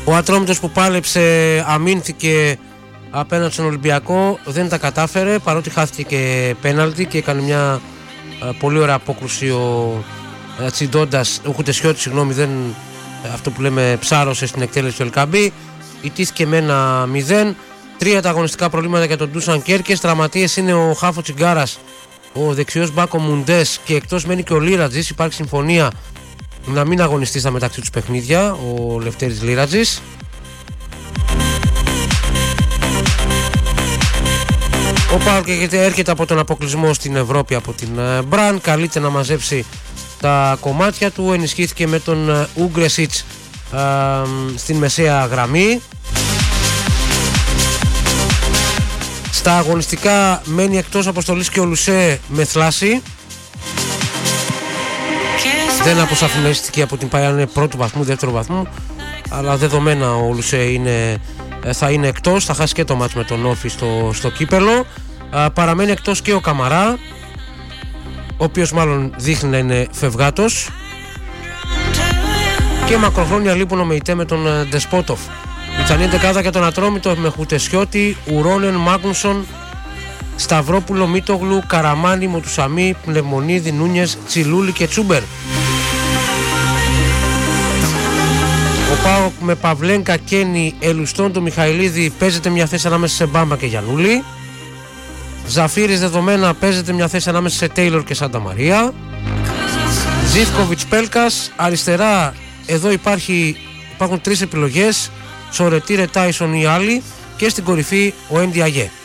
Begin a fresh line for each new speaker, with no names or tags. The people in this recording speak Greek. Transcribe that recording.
Ο Ατρόμητος που πάλεψε, αμήνθηκε απέναντι στον Ολυμπιακό, δεν τα κατάφερε, παρότι χάθηκε και πέναλτι και έκανε μια πολύ ωραία απόκρουση ο Τσιντόντας, ο Χουτεσιώτης, συγγνώμη, δεν, αυτό που λέμε ψάρωσε στην εκτέλεση του Ελκαμπή. Ιτήθηκε με 1-0. 3 τα αγωνιστικά προβλήματα για τον Ντούσαν Κέρκες. Τραυματίες είναι ο Χάφο Τσιγκάρας, ο δεξιός Μπάκο Μουντές και εκτός μένει και ο Λίρατζης. Υπάρχει συμφωνία να μην αγωνιστεί στα μεταξύ τους παιχνίδια ο Λευτέρης Λίρατζης. Ο ΠΑΟΚ έρχεται από τον αποκλεισμό στην Ευρώπη από την Μπραν, καλείται να μαζέψει τα κομμάτια του, ενισχύθηκε με τον Ούγκρεσιτς στην μεσαία γραμμή. Στα αγωνιστικά μένει εκτός αποστολής και ο Λουσέ με θλάση. Δεν αποσαφηνίστηκε από την Παϊάν πρώτου βαθμού, δεύτερου βαθμού, αλλά δεδομένα ο Λουσέ θα είναι εκτός, θα χάσει και το μάτς με τον Όφη στο κύπελο. Παραμένει εκτός και ο Καμαρά, ο οποίος μάλλον δείχνει να είναι φευγάτος, και μακροχρόνια λείπουν ο Μεϊτέ με τον Ντεσπότοφ. Πιθανή δεκάδα για τον Ατρόμητο με Χουτεσιώτη, Ουρόνεν, Μάγνουσον, Σταυρόπουλο, Μίτογλου, Καραμάνι, Μοτουσαμί, Πνευμονίδη, Νούνιες, Τσιλούλη και Τσούμπερ. Ο ΠΑΟΚ με Παυλένκα, Κένι, Ελουστόν, του Μιχαηλίδη παίζεται μια θέση ανάμεσα σε Μπάμπα και Γιαννούλη. Ζαφύρης δεδομένα παίζεται μια θέση ανάμεσα σε Τέιλορ και Σάντα Μαρία. Ζίβκοβιτς, Πέλκας. Αριστερά εδώ υπάρχουν 3 επιλογές: Σορετήρε, Τάισον ή άλλοι. Και στην κορυφή ο Εντιαγέ.